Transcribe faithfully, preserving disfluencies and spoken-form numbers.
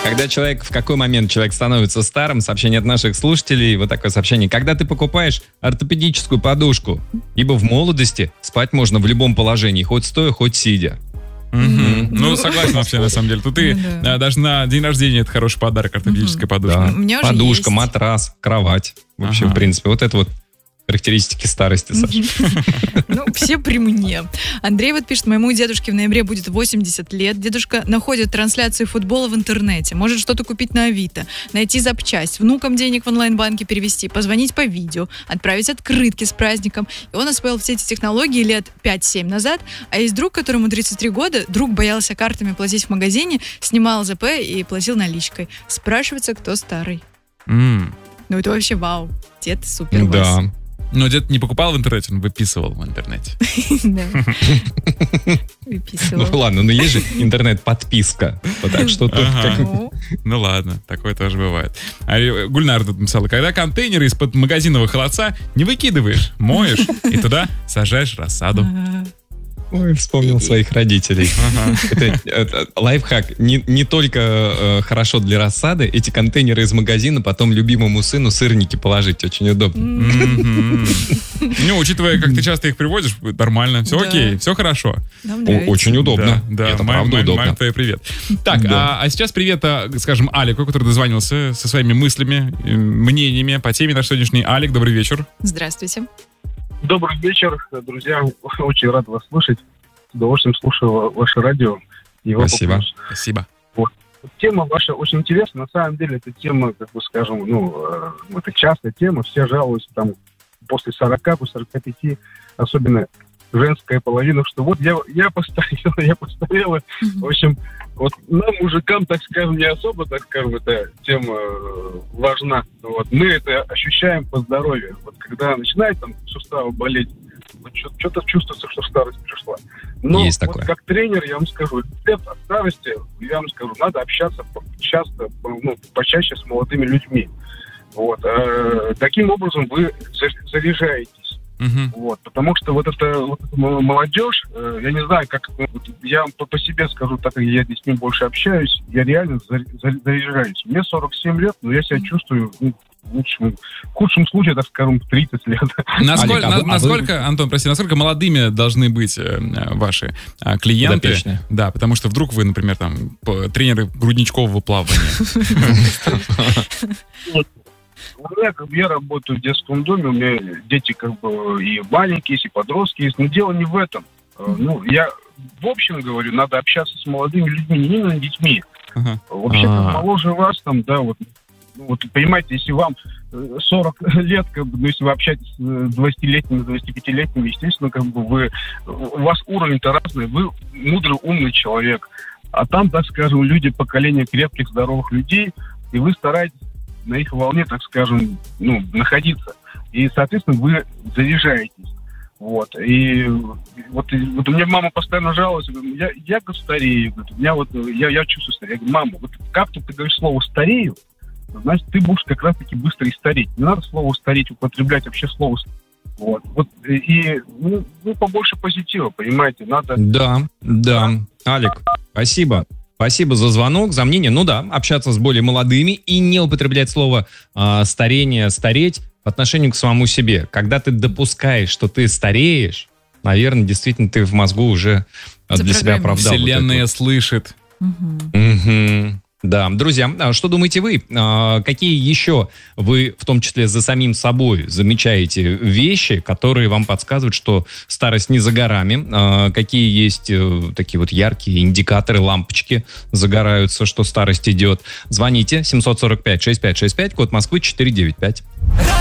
Когда человек, в какой момент человек становится старым, сообщение от наших слушателей, вот такое сообщение. Когда ты покупаешь ортопедическую подушку, ибо в молодости спать можно в любом положении, хоть стоя, хоть сидя. Mm-hmm. Ну, согласен вообще, на самом деле. Тут и Ну да. а, даже на день рождения это хороший подарок, ортопедическая Мгм. подушка. Да. У меня уже Подушка, есть. матрас, кровать. Вообще, Ага. в принципе, вот это вот характеристики старости, Саша. Ну, все при мне. Андрей вот пишет, моему дедушке в ноябре будет восемьдесят лет. Дедушка находит трансляции футбола в интернете, может что-то купить на Авито, найти запчасть, внукам денег в онлайн-банке перевести, позвонить по видео, отправить открытки с праздником. И он освоил все эти технологии лет пять-семь назад. А есть друг, которому тридцать три года, друг боялся картами платить в магазине, снимал ЗП и платил наличкой. Спрашивается, кто старый. М. Ну, это вообще вау. Дед супер у вас. Да. Но дед не покупал в интернете, он выписывал в интернете. Да. Ну Выписывал. ладно, но есть же интернет-подписка. Вот так что тут Ага. как... Ну, Ну ладно, такое тоже бывает. А э, Гульнар тут написала, когда контейнеры из-под магазинового холодца не выкидываешь, моешь и туда сажаешь рассаду. ага. Ой, вспомнил своих родителей. Ага. Это, это лайфхак. Не, не только э, хорошо для рассады, эти контейнеры из магазина потом любимому сыну сырники положить. Очень удобно. Мгм. Ну, учитывая, как ты часто их приводишь, нормально, все Да. окей, все хорошо. Нам О, нравится. очень удобно. Да, да, Это мам- правда мам- удобно. мам, твоя привет. Так, Да. а, а сейчас привет, а, скажем, Алику, который дозвонился со своими мыслями, э, мнениями по теме наш сегодняшний. Алик, добрый вечер. Здравствуйте. Добрый вечер, друзья. Очень рад вас слышать. С удовольствием слушаю ваше радио. Европа Спасибо. Плюс. Спасибо. Тема ваша очень интересна. На самом деле, эта тема, как бы скажем, ну, э, это частая тема. Все жалуются там после сорока, после сорока пяти, особенно женская половина, что вот я, я постарела, я постарела. В общем, вот нам, мужикам, так скажем, не особо, так скажем, эта тема э, важна. Вот. Мы это ощущаем по здоровью. Вот когда начинает там суставы болеть, вот что- что-то чувствуется, что старость пришла. Но Есть вот такое. как тренер, я вам скажу, рецепт от старости, я вам скажу, надо общаться по- часто, по- ну, почаще с молодыми людьми. Вот. А, таким образом вы за- заряжаетесь. Мгм. Вот, потому что вот эта, вот эта м- молодежь, э, я не знаю, как вот я вам по, по себе скажу, так как я с ним больше общаюсь, я реально за- за- заряжаюсь. Мне сорок семь лет, но я себя чувствую ну, в лучшем, в худшем случае, так скажем, в тридцать лет. Насколько, Алик, а вы- на- а вы- насколько, Антон, прости, насколько молодыми должны быть э, э, ваши э, клиенты? Подопечные. Да, потому что вдруг вы, например, там, п- тренеры грудничкового плавания. У меня, как бы, я работаю в детском доме, у меня дети как бы и маленькие есть, и подростки есть, но дело не в этом. Э, Ну, я в общем говорю, надо общаться с молодыми людьми, не именно детьми. Ага. Вообще, как А. моложе вас, там, да, вот, ну, вот, понимаете, если вам э, сорок лет, как бы, ну, если вы общаетесь с э, двадцатилетними, двадцатипятилетними, естественно, как бы вы, у вас уровень-то разный, вы мудрый, умный человек. А там, так скажем, люди, поколение крепких, здоровых людей, и вы стараетесь на их волне, так скажем, ну, находиться. И, соответственно, вы заряжаетесь. Вот. И вот, и вот у меня мама постоянно жалуется, говорит, я, я говорит, старею. Говорит, у меня вот, я, я чувствую старею. Я говорю, мама, вот как ты говоришь слово «старею», значит, ты будешь как раз-таки быстро и стареть. Не надо слово «стареть» употреблять, вообще слово «стареть». Вот. Вот. И ну, ну, побольше позитива, понимаете, надо... Да, да. Алик, спасибо. Спасибо за звонок, за мнение. Ну да, общаться с более молодыми и не употреблять слово а, старение, стареть по отношению к самому себе. Когда ты допускаешь, что ты стареешь, наверное, действительно ты в мозгу уже а, для себя оправдал. вот Вселенная это слышит. Мгм. вот. Мгм. Да, друзья, а что думаете вы? А, Какие еще вы, в том числе за самим собой, замечаете вещи, которые вам подсказывают, что старость не за горами? А, Какие есть э, такие вот яркие индикаторы, лампочки загораются, что старость идет? Звоните семь сорок пять шестьдесят пять шестьдесят пять, код Москвы четыреста девяносто пять.